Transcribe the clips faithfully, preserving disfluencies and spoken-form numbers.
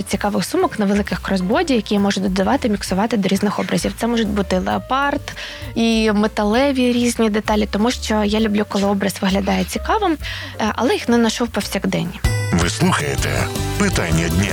цікавих сумок на великих кросбоді, які я можу додавати, міксувати до різних образів. Це можуть бути леопард і металеві різні деталі, тому що я люблю, коли образ виглядає цікавим, але їх не ношу в повсякденні. Ви слухаєте «Питання дня».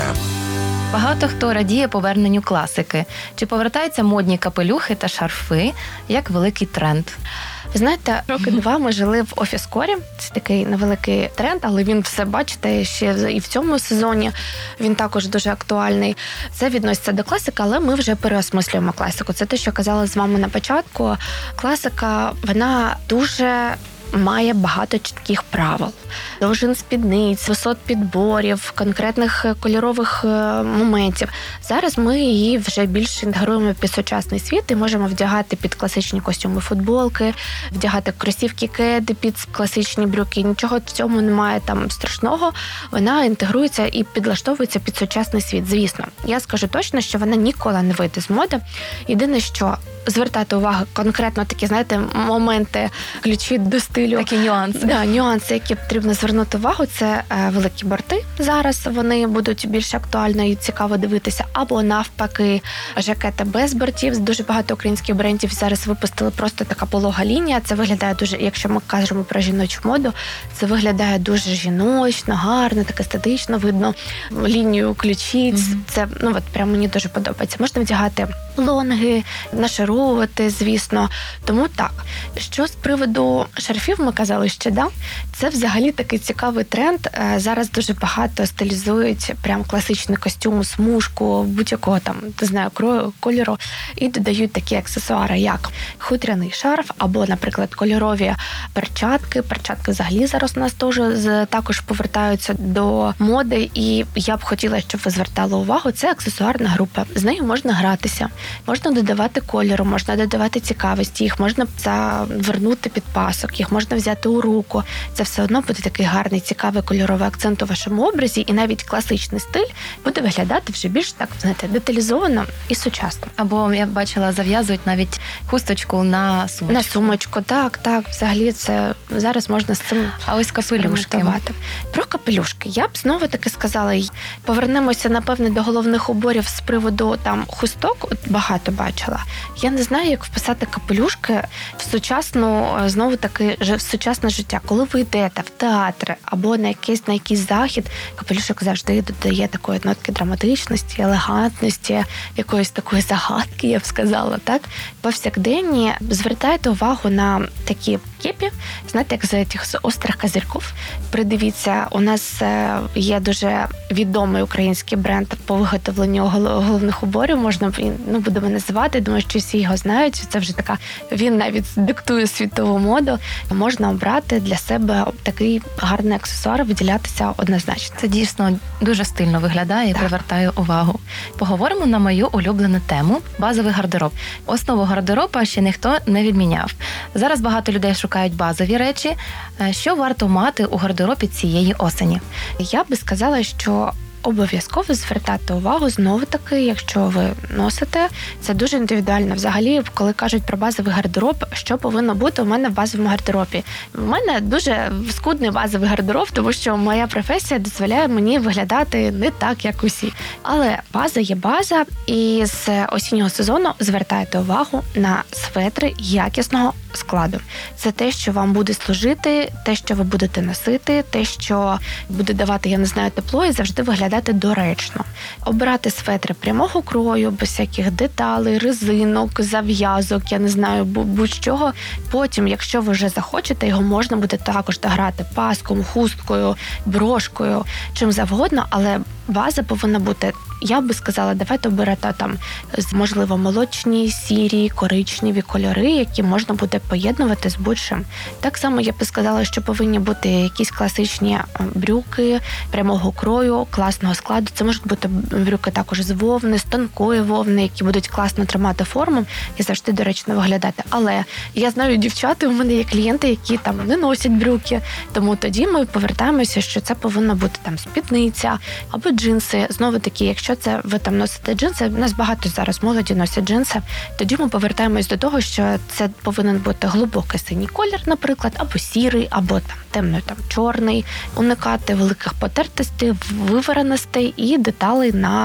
Багато хто радіє поверненню класики. Чи повертаються модні капелюхи та шарфи як великий тренд? Ви знаєте, роки два ми жили в офіс-корі. Це такий невеликий тренд, але він все, бачите, ще і в цьому сезоні він також дуже актуальний. Це відноситься до класики, але ми вже переосмислюємо класику. Це те, що казала з вами на початку. Класика, вона дуже має багато чітких правил. Довжин спідниць, висот підборів, конкретних кольорових моментів. Зараз ми її вже більше інтегруємо під сучасний світ і можемо вдягати під класичні костюми футболки, вдягати кросівки кеди під класичні брюки. Нічого в цьому немає там страшного. Вона інтегрується і підлаштовується під сучасний світ. Звісно, я скажу точно, що вона ніколи не вийде з моди. Єдине, що звертати увагу конкретно такі, знаєте, моменти, ключі до стилю. Такі нюанси. Да, нюанси, які потрібно звернути увагу, це е, великі борти. Зараз вони будуть більш актуально і цікаво дивитися. Або навпаки, жакети без бортів. Дуже багато українських брендів зараз випустили просто така полога лінія. Це виглядає дуже, якщо ми кажемо про жіночу моду, це виглядає дуже жіночно, гарно, так естетично, видно лінію ключиць. Mm-hmm. Це, ну, от прям мені дуже подобається. Можна вдягати лонги, нашаровувати, звісно. Тому так. Що з приводу шарфів ми казали ще, да? Це взагалі такий цікавий тренд. Зараз дуже багато стилізують прям класичний костюм, смужку, будь-якого там, не знаю, крою, кольору, і додають такі аксесуари, як хутряний шарф, або, наприклад, кольорові перчатки. Перчатки взагалі зараз у нас теж також повертаються до моди, і я б хотіла, щоб ви звертали увагу, це аксесуарна група. З нею можна гратися, можна додавати кольору, можна додавати цікавості, їх можна завернути під пасок, їх можна взяти у руку. Це все одно буде такий гарний, цікавий кольоровий акцент у вашому образі, і навіть класичний стиль буде виглядати вже більш, так, знаєте, деталізовано і сучасно. Або, я бачила, зав'язують навіть хусточку на сумочку. На сумочку, так, так. Взагалі це зараз можна з цим. А ось капелюшки. Про капелюшки. Я б знову таки сказала, повернемося, напевне, до головних уборів з приводу там хусток. От багато бачила. Я не знаю, як вписати капелюшки в сучасну, знову таки, в сучасне життя. Коли ви йдете в театр або на якийсь, на якийсь захід, капелюшок завжди додає такої нотки драматичності, елегантності, якоїсь такої загадки, я б сказала, так? Повсякденні звертайте увагу на такі кепі, знаєте, як з тих з острих козирьків. Придивіться, у нас є дуже відомий український бренд по виготовленню головних уборів, можна, ну, будемо називати, думаю, що всі його знають, це вже така, він навіть диктує світову моду. Можна обрати для себе такий гарний аксесуар, виділятися однозначно. Це дійсно дуже стильно виглядає і привертає увагу. Поговоримо на мою улюблену тему – базовий гардероб. Основу гардероба ще ніхто не відміняв. Зараз багато людей шукають базові речі. Що варто мати у гардеробі цієї осені? Я би сказала, що обов'язково звертати увагу, знову-таки, якщо ви носите, це дуже індивідуально. Взагалі, коли кажуть про базовий гардероб, що повинно бути у мене в базовому гардеробі? У мене дуже скудний базовий гардероб, тому що моя професія дозволяє мені виглядати не так, як усі. Але база є база, і з осіннього сезону звертайте увагу на светри якісного складу. Це те, що вам буде служити, те, що ви будете носити, те, що буде давати, я не знаю, тепло і завжди виглядати доречно. Обирати светри прямого крою, без всяких деталей, резинок, зав'язок, я не знаю, будь-чого. Потім, якщо ви вже захочете, його можна буде також дограти паском, хусткою, брошкою, чим завгодно, але база повинна бути, я би сказала, давайте обирати там, можливо, молочні, сірі, коричневі кольори, які можна буде поєднувати з будь-чим. Так само я би сказала, що повинні бути якісь класичні брюки прямого крою, класного складу. Це можуть бути брюки також з вовни, з тонкої вовни, які будуть класно тримати форму і завжди доречно виглядати. Але я знаю дівчата, у мене є клієнти, які там не носять брюки, тому тоді ми повертаємося, що це повинна бути там спідниця або джинси. Знову таки, якщо це ви там носите джинси, у нас багато зараз молоді носять джинси, тоді ми повертаємось до того, що це повинен бути глибокий синій колір, наприклад, або сірий, або там темно там чорний, уникати великих потертостей, вивареностей і деталей на